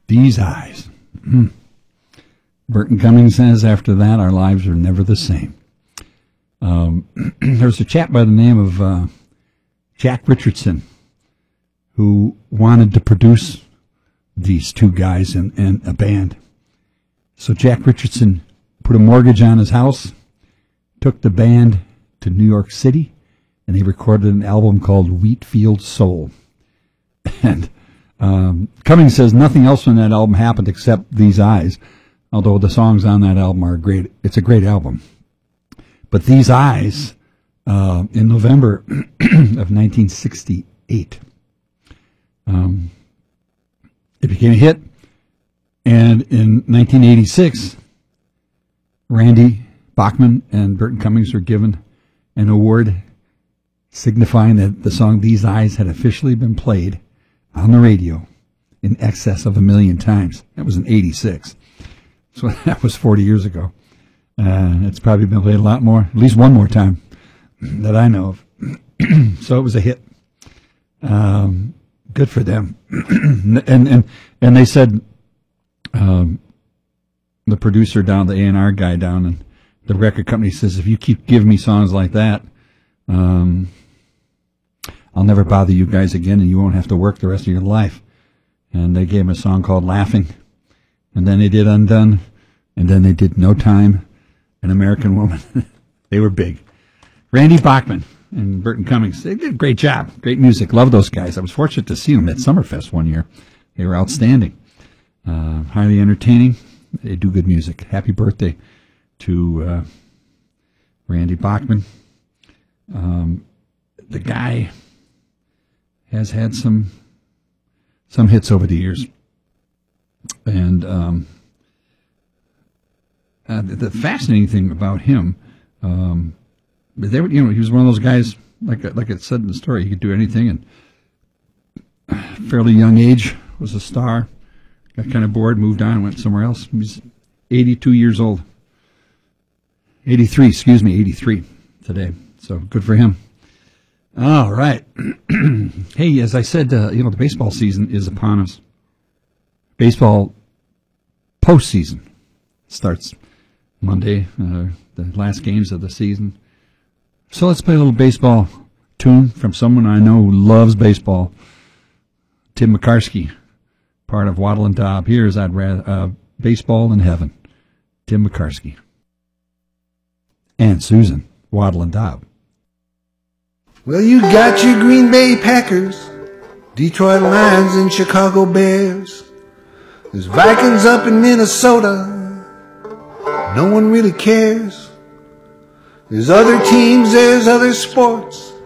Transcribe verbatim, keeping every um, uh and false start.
These Eyes. Mm. Burton Cummings says, after that, our lives are never the same. Um, there's a chap by the name of uh, Jack Richardson who wanted to produce these two guys in, in a band. So Jack Richardson put a mortgage on his house, took the band to New York City, and they recorded an album called Wheatfield Soul. And um, Cummings says nothing else from that album happened except These Eyes, although the songs on that album are great. It's a great album. But These Eyes, uh, in November of nineteen sixty-eight, um, it became a hit. And in nineteen eighty-six, Randy Bachman and Burton Cummings were given an award signifying that the song These Eyes had officially been played on the radio in excess of a million times. That was in eighty-six. So that was forty years ago. Uh, it's probably been played a lot more, at least one more time that I know of. So it was a hit. Um, good for them. and, and, and they said, um, the producer down, the A and R guy down in the record company says, if you keep giving me songs like that, um, I'll never bother you guys again and you won't have to work the rest of your life. And they gave him a song called Laughing. And then they did Undone. And then they did No Time, An American Woman. They were big. Randy Bachman and Burton Cummings, they did a great job. Great music. Love those guys. I was fortunate to see them at Summerfest one year. They were outstanding. Uh, highly entertaining. They do good music. Happy birthday to uh, Randy Bachman. Um, the guy has had some some hits over the years. And um, uh, the, the fascinating thing about him, um, they were, you know, he was one of those guys, like like it said in the story, he could do anything, and fairly young age was a star. Got kind of bored, moved on, went somewhere else. He's eighty-two years old. eighty-three, excuse me, eighty-three today. So good for him. All right. Hey, as I said, uh, you know, the baseball season is upon us. Baseball postseason starts Monday, uh, the last games of the season. So let's play a little baseball tune from someone I know who loves baseball, Tim McCarsky, part of Waddle and Daub. Here's I'd rather, uh, Baseball in Heaven, Tim McCarsky. And Susan, Waddle and Daub. Well, you got your Green Bay Packers, Detroit Lions, and Chicago Bears. There's Vikings up in Minnesota. No one really cares. There's other teams, there's other sports.